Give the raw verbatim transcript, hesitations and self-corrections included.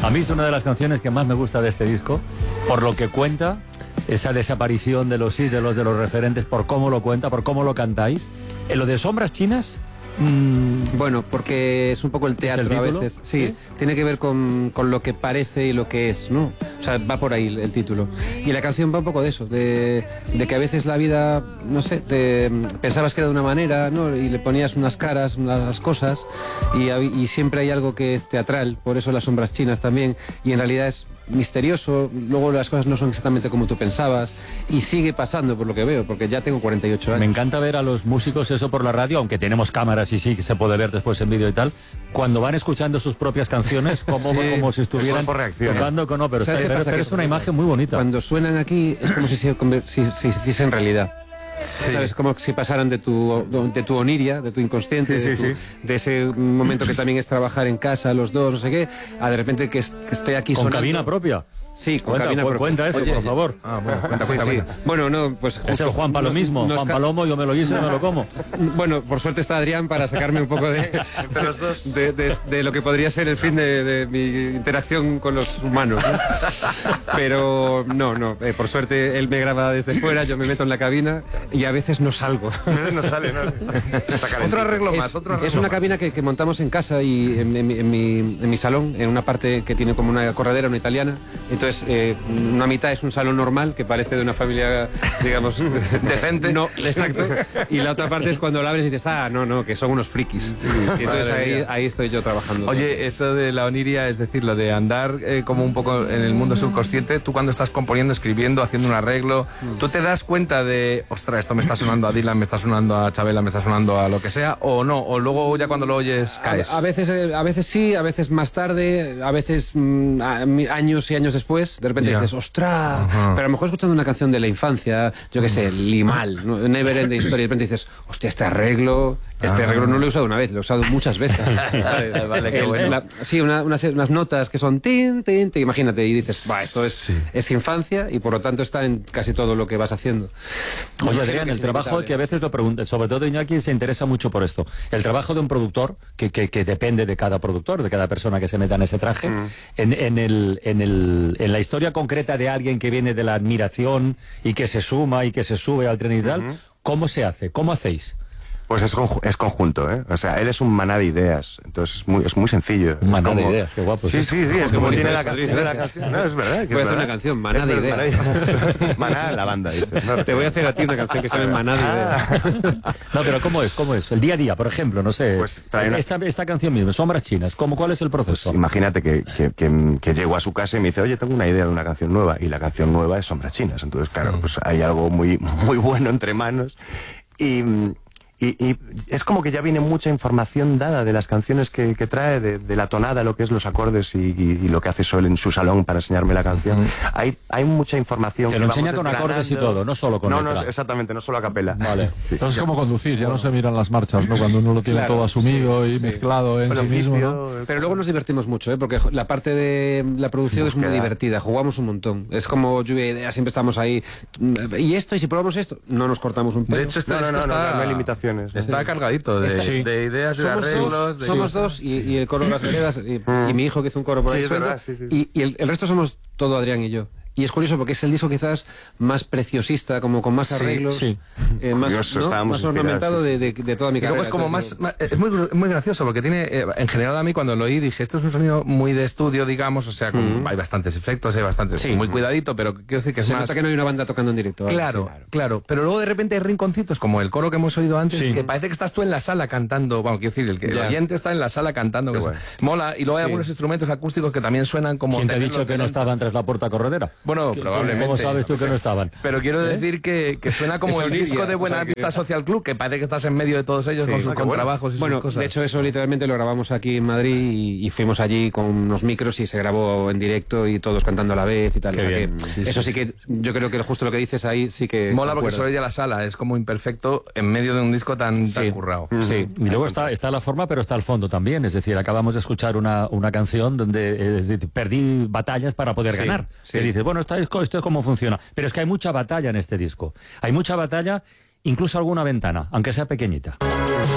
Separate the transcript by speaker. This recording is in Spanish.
Speaker 1: A mí es una de las canciones que más me gusta de este disco, por lo que cuenta, esa desaparición de los ídolos, de los referentes, por cómo lo cuenta, por cómo lo cantáis. En lo de Sombras Chinas...
Speaker 2: Mm, bueno, porque es un poco el teatro
Speaker 1: el
Speaker 2: a veces. Sí, ¿sí? Tiene que ver con, con lo que parece y lo que es, ¿no? O sea, va por ahí el, el título. Y la canción va un poco de eso, de, de que a veces la vida, no sé, te, pensabas que era de una manera, ¿no? Y le ponías unas caras, unas cosas, y, y siempre hay algo que es teatral, por eso las sombras chinas también, y en realidad es misterioso, luego las cosas no son exactamente como tú pensabas, y sigue pasando por lo que veo, porque ya tengo cuarenta y ocho años.
Speaker 1: Me encanta ver a los músicos eso por la radio, aunque tenemos cámaras y sí que se puede ver después en vídeo y tal, cuando van escuchando sus propias canciones, como, sí, como si estuvieran tocando con no, pero, pero, pero, pero es una imagen muy bonita.
Speaker 2: Cuando suenan aquí es como si se, si, si se hiciesen realidad. Sí. ¿Sabes? Como si pasaran de tu, de tu oniria, de tu inconsciente, sí, de, tu, sí, sí. de ese momento que también es trabajar en casa, los dos, no sé qué, a de repente que, que esté aquí
Speaker 1: con
Speaker 2: sonando.
Speaker 1: cabina propia.
Speaker 2: Sí, con
Speaker 1: cuenta,
Speaker 2: cabina
Speaker 1: propia. Cuenta eso,
Speaker 2: Oye,
Speaker 1: por favor.
Speaker 3: Ah, bueno, cuenta, cuenta,
Speaker 2: sí, sí.
Speaker 3: cuenta.
Speaker 2: Bueno, no, pues...
Speaker 1: Es el Juan Palomismo. No, Juan Palomo, yo me lo guiso y me lo como.
Speaker 2: Bueno, por suerte está Adrián para sacarme un poco de,
Speaker 3: entre los dos.
Speaker 2: de, de, de lo que podría ser el fin de, de mi interacción con los humanos, ¿no? Pero no, no, eh, por suerte él me graba desde fuera, yo me meto en la cabina y a veces no salgo.
Speaker 3: A veces no sale, ¿no? Otro arreglo
Speaker 2: es,
Speaker 3: más, otro arreglo
Speaker 2: Es una
Speaker 3: más.
Speaker 2: cabina que, que montamos en casa y en, en, en, mi, en mi salón, en una parte que tiene como una corredera, una italiana. Entonces, eh, una mitad es un salón normal que parece de una familia, digamos,
Speaker 3: decente.
Speaker 2: No, exacto. Y la otra parte es cuando lo abres y dices, ah, no, no, que son unos frikis. Y entonces ahí, ahí estoy yo trabajando.
Speaker 3: Oye, eso de la oniria, es decir, lo de andar eh, como un poco en el mundo subconsciente, tú cuando estás componiendo, escribiendo, haciendo un arreglo, ¿tú te das cuenta de, ostras, esto me está sonando a Dylan, me está sonando a Chabela, me está sonando a lo que sea, o no? O luego ya cuando lo oyes caes.
Speaker 2: A, a veces, a veces sí, a veces más tarde, a veces mm, a, años y años después, de repente yeah. dices, ostras, uh-huh. pero a lo mejor escuchando una canción de la infancia, yo qué sé, Limal, ¿no? Never Ending Story, de repente dices, hostia, este arreglo, este ah. arreglo no lo he usado una vez, lo he usado muchas veces.
Speaker 3: Vale, vale, qué
Speaker 2: El,
Speaker 3: bueno.
Speaker 2: La, sí, una, unas, unas notas que son tin, tin, tin, imagínate, y dices, va, esto es, sí. es infancia y por lo tanto está en casi todo lo que vas haciendo.
Speaker 1: Oye, Adrián, el trabajo que a veces lo preguntan, sobre todo Iñaki se interesa mucho por esto, el trabajo de un productor, que, que, que depende de cada productor, de cada persona que se meta en ese traje, mm. en, en, el, en, el, en la historia concreta de alguien que viene de la admiración y que se suma y que se sube al tren y tal, uh-huh. ¿cómo se hace? ¿Cómo hacéis?
Speaker 4: Pues es, conju- es conjunto, ¿eh? O sea, él es un maná de ideas, entonces es muy, es muy sencillo.
Speaker 1: Un maná
Speaker 4: como...
Speaker 1: de ideas, qué guapo.
Speaker 4: Sí, sí, sí, es como tiene la, ca- tiene la canción. No, es verdad.
Speaker 2: Voy a hacer una canción, maná de ideas.
Speaker 4: Maná, la banda, dices. No,
Speaker 2: te voy a hacer a ti una canción que se llama maná de ideas.
Speaker 1: No, pero ¿cómo es? ¿Cómo es? El día a día, por ejemplo, no sé. Pues una... esta, esta canción misma, Sombras Chinas, ¿cómo, ¿cuál es el proceso?
Speaker 4: Pues imagínate que, que, que, que llego a su casa y me dice, oye, tengo una idea de una canción nueva, y la canción nueva es Sombras Chinas. Entonces, claro, pues hay algo muy, muy bueno entre manos. Y... Y, y es como que ya viene mucha información dada de las canciones que, que trae, de, de la tonada, lo que es los acordes y, y, y lo que hace Sol en su salón para enseñarme la canción. Mm. Hay, hay mucha información.
Speaker 1: Te lo enseña con acordes y todo, no solo con
Speaker 4: No,
Speaker 1: letra.
Speaker 4: no, exactamente, no solo a capela.
Speaker 1: Vale.
Speaker 5: Sí. Entonces, ¿cómo conducir? Ya no se miran las marchas, ¿no? Cuando uno lo tiene claro, todo asumido sí, y sí. mezclado en
Speaker 4: el
Speaker 5: sí
Speaker 4: oficio,
Speaker 5: mismo, ¿no?
Speaker 2: Pero luego nos divertimos mucho, ¿eh? Porque la parte de la producción es muy divertida, jugamos un montón. Es como lluvia de ideas, siempre estamos ahí. Y esto, y si probamos esto, no nos cortamos un pelo.
Speaker 3: De hecho, este
Speaker 4: no, no, no,
Speaker 3: está...
Speaker 4: no, no hay limitaciones.
Speaker 3: Está cargadito de,
Speaker 2: Está,
Speaker 3: sí. de ideas, de
Speaker 2: somos
Speaker 3: arreglos.
Speaker 2: Dos,
Speaker 3: de
Speaker 2: somos
Speaker 3: sí.
Speaker 2: dos y, y el coro de las veredas y, y mi hijo que hizo un coro por
Speaker 4: sí,
Speaker 2: ahí.
Speaker 4: Es verdad, sí, sí.
Speaker 2: Y, y el, el resto somos todo Adrián y yo. Y es curioso porque es el disco quizás más preciosista, como con más arreglos,
Speaker 1: sí, sí.
Speaker 2: Eh, más,
Speaker 4: Curioso,
Speaker 2: ¿no? más ornamentado sí, sí. De, de, de toda mi carrera.
Speaker 3: Y luego es como
Speaker 2: Entonces,
Speaker 3: más, más, es muy, muy gracioso porque tiene, eh, en general a mí cuando lo oí dije, esto es un sonido muy de estudio, digamos, o sea, con, mm. hay bastantes efectos, hay bastantes, sí. muy cuidadito, pero quiero decir que
Speaker 2: se
Speaker 3: es más...
Speaker 2: nota que no hay una banda tocando en directo.
Speaker 3: Claro, claro, claro, pero luego de repente hay rinconcitos como el coro que hemos oído antes, sí. que parece que estás tú en la sala cantando, bueno, quiero decir, el, que el oyente está en la sala cantando, que bueno. es, mola, y luego hay sí. algunos instrumentos acústicos que también suenan como...
Speaker 1: ¿Quién te ha dicho que no estaban tras la puerta corredera?
Speaker 3: Bueno, probablemente.
Speaker 1: ¿Cómo sabes tú que no estaban?
Speaker 3: Pero quiero ¿Eh? decir que, que suena como el disco lidia, de Buena o sea, Vista que... Social Club, que parece que estás en medio de todos ellos sí, con sus contrabajos y
Speaker 2: bueno,
Speaker 3: sus cosas.
Speaker 2: De hecho, eso literalmente lo grabamos aquí en Madrid y, y fuimos allí con unos micros y se grabó en directo y todos cantando a la vez y tal. O sea que sí, eso sí, sí que yo creo que justo lo que dices ahí sí que...
Speaker 3: Mola porque solo ya la sala es como imperfecto en medio de un disco tan,
Speaker 2: sí.
Speaker 3: tan currado.
Speaker 2: Mm-hmm.
Speaker 1: Sí, y luego está, está la forma, pero está el fondo también. Es decir, acabamos de escuchar una, una canción donde eh, perdí batallas para poder sí, ganar. Sí. Y dices, bueno, esto es, esto es cómo funciona. Pero es que hay mucha batalla en este disco. Hay mucha batalla, incluso alguna ventana, aunque sea pequeñita.